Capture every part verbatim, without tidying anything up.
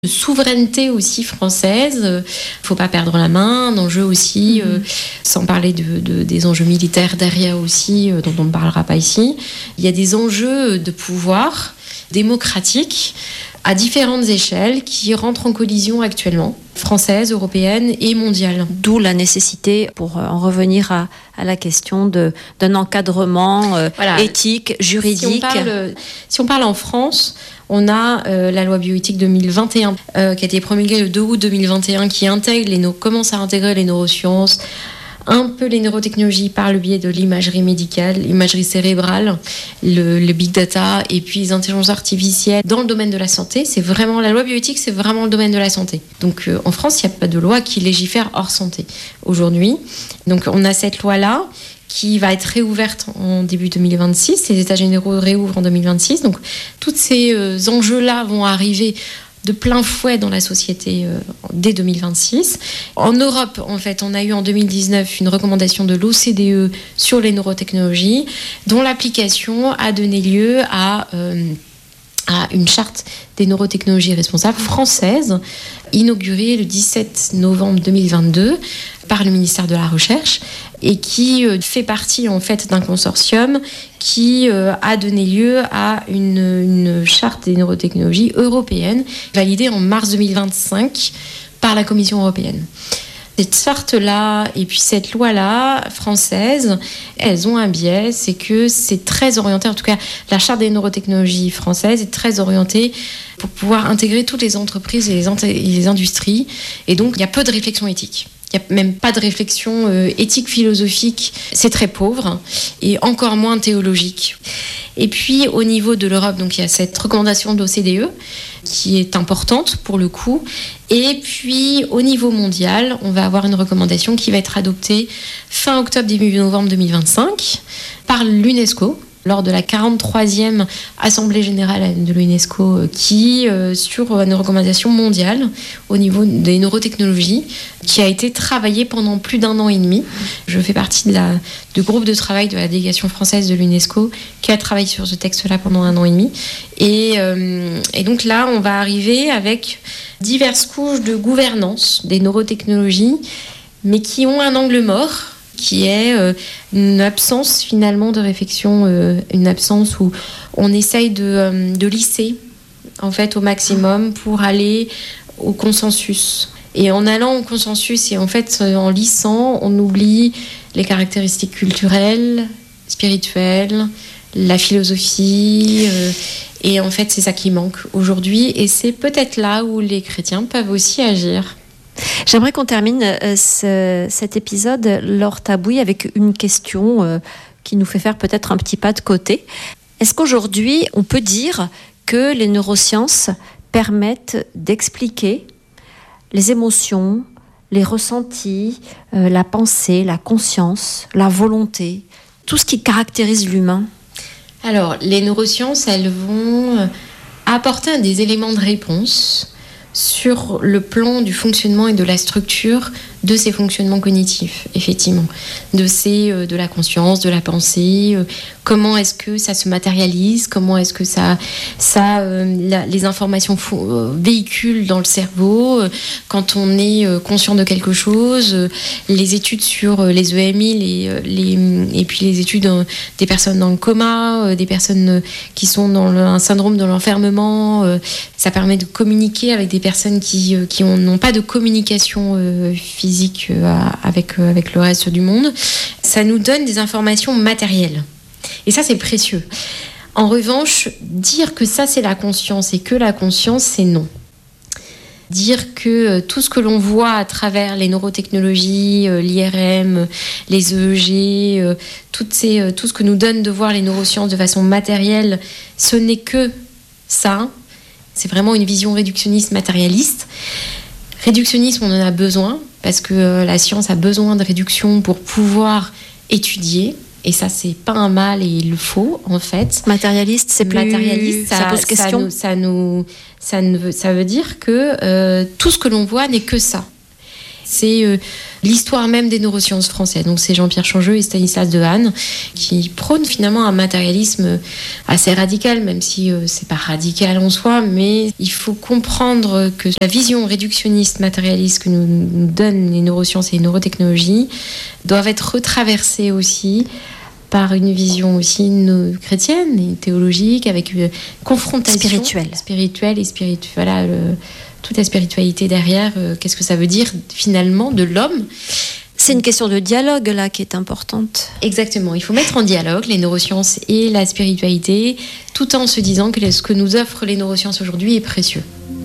de souveraineté aussi française. Il ne faut pas perdre la main, un enjeu aussi, mmh. euh, sans parler de, de, des enjeux militaires derrière aussi, euh, dont on ne parlera pas ici. Il y a des enjeux de pouvoir démocratique à différentes échelles qui rentrent en collision actuellement, française, européenne et mondiale. D'où la nécessité, pour en revenir à, à la question de, d'un encadrement euh, voilà. éthique, juridique. Si on parle, si on parle en France, on a euh, la loi bioéthique deux mille vingt et un euh, qui a été promulguée le deux août deux mille vingt et un, qui intègre les no- commence à intégrer les neurosciences, un peu les neurotechnologies par le biais de l'imagerie médicale, l'imagerie cérébrale, le, le big data et puis les intelligences artificielles dans le domaine de la santé. C'est vraiment, la loi bioéthique, c'est vraiment le domaine de la santé. Donc euh, en France, il n'y a pas de loi qui légifère hors santé aujourd'hui. Donc on a cette loi-là qui va être réouverte en début deux mille vingt-six. Les États généraux réouvrent en deux mille vingt-six. Donc tous ces euh, enjeux-là vont arriver de plein fouet dans la société euh, dès deux mille vingt-six. En Europe, en fait, on a eu en deux mille dix-neuf une recommandation de l'O C D E sur les neurotechnologies, dont l'application a donné lieu à, euh, à une charte des neurotechnologies responsables française, inaugurée le dix-sept novembre deux mille vingt-deux par le ministère de la Recherche, et qui euh, fait partie en fait d'un consortium qui euh, a donné lieu à une, une charte des neurotechnologies européenne validée en mars deux mille vingt-cinq par la Commission européenne. Cette charte-là et puis cette loi-là française, elles ont un biais, c'est que c'est très orienté, en tout cas la charte des neurotechnologies françaises est très orientée pour pouvoir intégrer toutes les entreprises et les, int- et les industries, et donc il y a peu de réflexion éthique. Il n'y a même pas de réflexion euh, éthique, philosophique, c'est très pauvre, et encore moins théologique. Et puis au niveau de l'Europe, donc il y a cette recommandation de l'O C D E qui est importante pour le coup. Et puis au niveau mondial, on va avoir une recommandation qui va être adoptée fin octobre, début novembre deux mille vingt-cinq par l'UNESCO, lors de la quarante-troisième Assemblée générale de l'UNESCO, qui, euh, sur une recommandation mondiale au niveau des neurotechnologies, qui a été travaillée pendant plus d'un an et demi. Je fais partie de la, du groupe de travail de la délégation française de l'UNESCO qui a travaillé sur ce texte-là pendant un an et demi. Et, euh, et donc là, on va arriver avec diverses couches de gouvernance des neurotechnologies, mais qui ont un angle mort, qui est euh, une absence finalement de réflexion, euh, une absence où on essaye de, euh, de lisser en fait au maximum pour aller au consensus. Et en allant au consensus et en fait en lissant, on oublie les caractéristiques culturelles, spirituelles, la philosophie, euh, et en fait c'est ça qui manque aujourd'hui, et c'est peut-être là où les chrétiens peuvent aussi agir. J'aimerais qu'on termine euh, ce, cet épisode, Laure Tabouy, avec une question euh, qui nous fait faire peut-être un petit pas de côté. Est-ce qu'aujourd'hui, on peut dire que les neurosciences permettent d'expliquer les émotions, les ressentis, euh, la pensée, la conscience, la volonté, tout ce qui caractérise l'humain ? Alors, les neurosciences, elles vont apporter des éléments de réponse sur le plan du fonctionnement et de la structure de ces fonctionnements cognitifs, effectivement, de ces, euh, de la conscience, de la pensée, euh, comment est-ce que ça se matérialise, comment est-ce que ça, ça euh, la, les informations fou- euh, véhiculent dans le cerveau, euh, quand on est euh, conscient de quelque chose, euh, les études sur euh, les E M I, les, les, et puis les études euh, des personnes dans le coma, euh, des personnes euh, qui sont dans le, un syndrome de l'enfermement, euh, ça permet de communiquer avec des personnes qui, euh, qui ont, n'ont pas de communication euh, physique avec, avec le reste du monde. Ça nous donne des informations matérielles. Et ça, c'est précieux. En revanche, dire que ça, c'est la conscience et que la conscience, c'est non. Dire que tout ce que l'on voit à travers les neurotechnologies, l'I R M, les E E G, toutes ces, tout ce que nous donne de voir les neurosciences de façon matérielle, ce n'est que ça. C'est vraiment une vision réductionniste, matérialiste. Réductionnisme, on en a besoin, parce que euh, la science a besoin de réduction pour pouvoir étudier, et ça, c'est pas un mal, et il le faut, en fait. Matérialiste, c'est plus... Matérialiste, ça, ça pose question. Ça, nous, ça, nous, ça, ne veut, ça veut dire que euh, tout ce que l'on voit n'est que ça. C'est euh, l'histoire même des neurosciences françaises. Donc c'est Jean-Pierre Changeux et Stanislas Dehaene qui prônent finalement un matérialisme assez radical, même si euh, c'est pas radical en soi, mais il faut comprendre que la vision réductionniste matérialiste que nous, nous donnent les neurosciences et les neurotechnologies doivent être retraversées aussi par une vision aussi no- chrétienne et théologique, avec une confrontation spirituelle, spirituelle et spirituelle. Voilà, le, toute la spiritualité derrière. Euh, qu'est-ce que ça veut dire finalement de l'homme ? C'est une question de dialogue là qui est importante. Exactement. Il faut mettre en dialogue les neurosciences et la spiritualité, tout en se disant que ce que nous offrent les neurosciences aujourd'hui est précieux.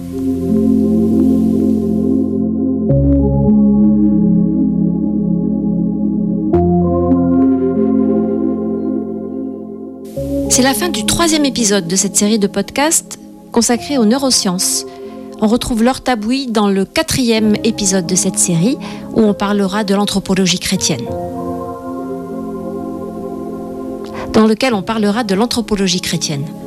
C'est la fin du troisième épisode de cette série de podcasts consacrée aux neurosciences. On retrouve Laure Tabouy dans le quatrième épisode de cette série où on parlera de l'anthropologie chrétienne. Dans lequel on parlera de l'anthropologie chrétienne.